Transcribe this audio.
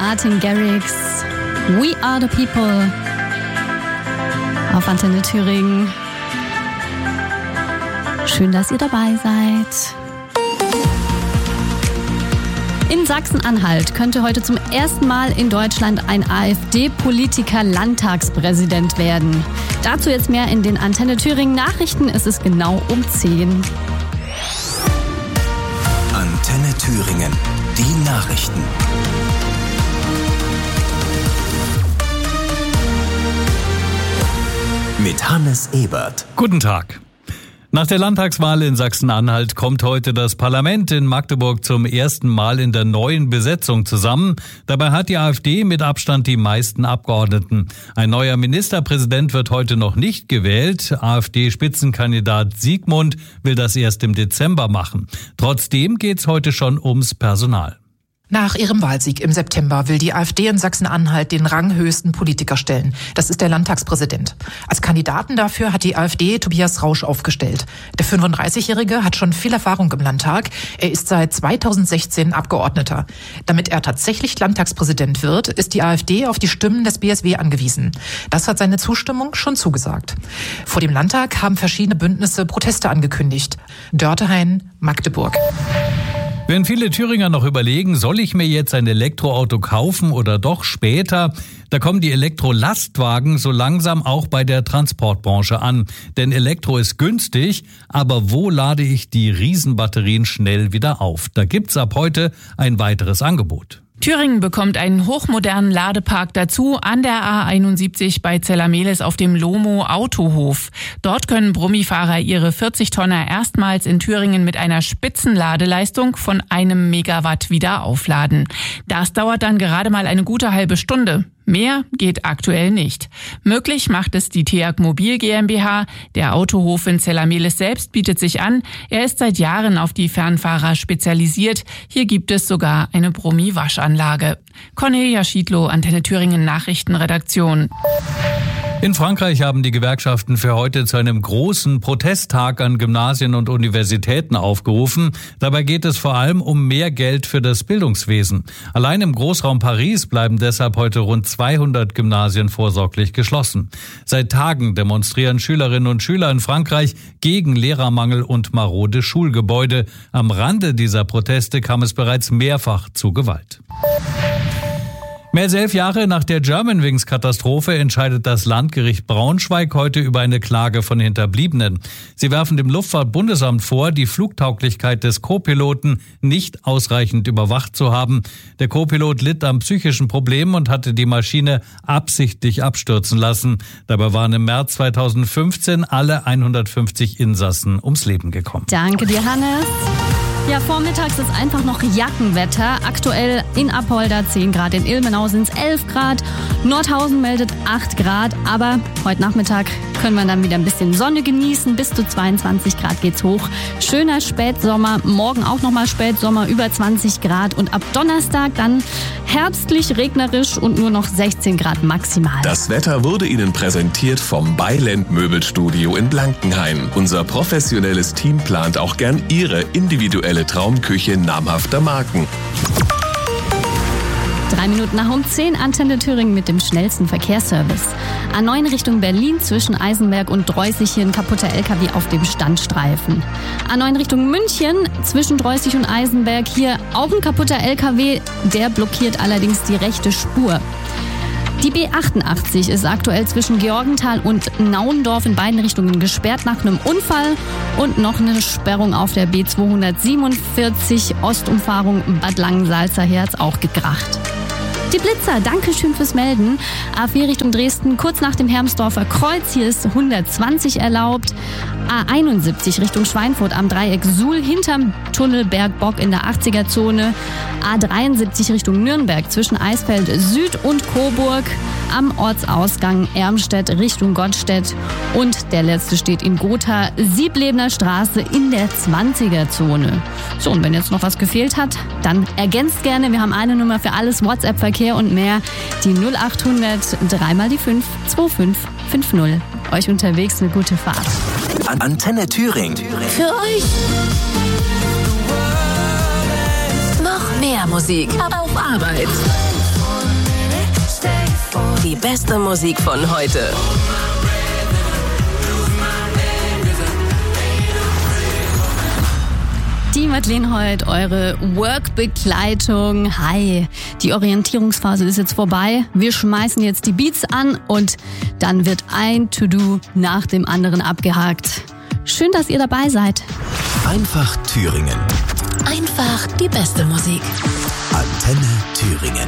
Martin Garrix. We are the people. Auf Antenne Thüringen. Schön, dass ihr dabei seid. In Sachsen-Anhalt könnte heute zum ersten Mal in Deutschland ein AfD-Politiker Landtagspräsident werden. Dazu jetzt mehr in den Antenne Thüringen Nachrichten. Es ist genau um 10. Antenne Thüringen, die Nachrichten. Mit Hannes Ebert. Guten Tag. Nach der Landtagswahl in Sachsen-Anhalt kommt heute das Parlament in Magdeburg zum ersten Mal in der neuen Besetzung zusammen. Dabei hat die AfD mit Abstand die meisten Abgeordneten. Ein neuer Ministerpräsident wird heute noch nicht gewählt. AfD-Spitzenkandidat Siegmund will das erst im Dezember machen. Trotzdem geht's heute schon ums Personal. Nach ihrem Wahlsieg im September will die AfD in Sachsen-Anhalt den ranghöchsten Politiker stellen. Das ist der Landtagspräsident. Als Kandidaten dafür hat die AfD Tobias Rausch aufgestellt. Der 35-Jährige hat schon viel Erfahrung im Landtag. Er ist seit 2016 Abgeordneter. Damit er tatsächlich Landtagspräsident wird, ist die AfD auf die Stimmen des BSW angewiesen. Das hat seine Zustimmung schon zugesagt. Vor dem Landtag haben verschiedene Bündnisse Proteste angekündigt. Dörtehain, Magdeburg. Wenn viele Thüringer noch überlegen, soll ich mir jetzt ein Elektroauto kaufen oder doch später, da kommen die Elektrolastwagen so langsam auch bei der Transportbranche an. Denn Elektro ist günstig, aber wo lade ich die Riesenbatterien schnell wieder auf? Da gibt's ab heute ein weiteres Angebot. Thüringen bekommt einen hochmodernen Ladepark dazu an der A71 bei Zellamelis auf dem Lomo Autohof. Dort können Brummifahrer ihre 40-Tonner erstmals in Thüringen mit einer Spitzenladeleistung von 1 Megawatt wieder aufladen. Das dauert dann gerade mal eine gute halbe Stunde. Mehr geht aktuell nicht. Möglich macht es die TEAG Mobil GmbH. Der Autohof in Zellamelis selbst bietet sich an. Er ist seit Jahren auf die Fernfahrer spezialisiert. Hier gibt es sogar eine Brummi-Waschanlage. Cornelia Schiedlow, Antenne Thüringen Nachrichtenredaktion. In Frankreich haben die Gewerkschaften für heute zu einem großen Protesttag an Gymnasien und Universitäten aufgerufen. Dabei geht es vor allem um mehr Geld für das Bildungswesen. Allein im Großraum Paris bleiben deshalb heute rund 200 Gymnasien vorsorglich geschlossen. Seit Tagen demonstrieren Schülerinnen und Schüler in Frankreich gegen Lehrermangel und marode Schulgebäude. Am Rande dieser Proteste kam es bereits mehrfach zu Gewalt. Mehr als 11 Jahre nach der Germanwings-Katastrophe entscheidet das Landgericht Braunschweig heute über eine Klage von Hinterbliebenen. Sie werfen dem Luftfahrtbundesamt vor, die Flugtauglichkeit des Co-Piloten nicht ausreichend überwacht zu haben. Der Co-Pilot litt an psychischen Problemen und hatte die Maschine absichtlich abstürzen lassen. Dabei waren im März 2015 alle 150 Insassen ums Leben gekommen. Danke dir, Hannes. Ja, vormittags ist einfach noch Jackenwetter. Aktuell in Apolda 10 Grad, in Ilmenau sind es 11 Grad, Nordhausen meldet 8 Grad, aber heute Nachmittag können wir dann wieder ein bisschen Sonne genießen. Bis zu 22 Grad geht's hoch. Schöner Spätsommer, morgen auch nochmal Spätsommer, über 20 Grad und ab Donnerstag dann herbstlich, regnerisch und nur noch 16 Grad maximal. Das Wetter wurde Ihnen präsentiert vom Beiland Möbelstudio in Blankenhain. Unser professionelles Team plant auch gern Ihre individuelle Traumküche namhafter Marken. 3 Minuten nach um 10, Antenne Thüringen mit dem schnellsten Verkehrsservice. A9 Richtung Berlin zwischen Eisenberg und Dreußig hier ein kaputter LKW auf dem Standstreifen. A9 Richtung München zwischen Dreußig und Eisenberg hier auch ein kaputter LKW, der blockiert allerdings die rechte Spur. Die B88 ist aktuell zwischen Georgenthal und Naundorf in beiden Richtungen gesperrt nach einem Unfall und noch eine Sperrung auf der B247 Ostumfahrung Bad Langensalza-Herz auch gekracht. Die Blitzer, danke schön fürs Melden. A4 Richtung Dresden, kurz nach dem Hermsdorfer Kreuz, hier ist 120 erlaubt. A71 Richtung Schweinfurt am Dreieck Suhl hinterm Tunnel Bergbock in der 80er-Zone. A73 Richtung Nürnberg zwischen Eisfeld Süd und Coburg. Am Ortsausgang Ermstedt Richtung Gottstedt. Und der letzte steht in Gotha, Sieblebner Straße in der 20er-Zone. So, und wenn jetzt noch was gefehlt hat, dann ergänzt gerne. Wir haben eine Nummer für alles, WhatsApp-Verkehr und mehr. Die 0800 3 mal die 5 2550. Euch unterwegs eine gute Fahrt. Antenne Thüringen. Für euch noch mehr Musik auf Arbeit. Die beste Musik von heute. Die Madeleine Holt, eure Work-Begleitung. Hi, die Orientierungsphase ist jetzt vorbei. Wir schmeißen jetzt die Beats an und dann wird ein To-Do nach dem anderen abgehakt. Schön, dass ihr dabei seid. Einfach Thüringen. Einfach die beste Musik. Antenne Thüringen.